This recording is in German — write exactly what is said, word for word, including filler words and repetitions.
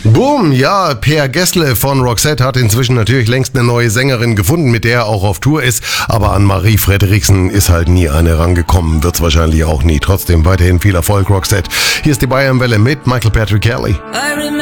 Boom, ja, Per Gessle von Roxette hat inzwischen natürlich längst eine neue Sängerin gefunden, mit der er auch auf Tour ist, aber an Marie Frederiksen ist halt nie eine rangekommen, wird's wahrscheinlich auch nie. Trotzdem weiterhin viel Erfolg, Roxette. Hier ist die Bayernwelle mit Michael Patrick Kelly.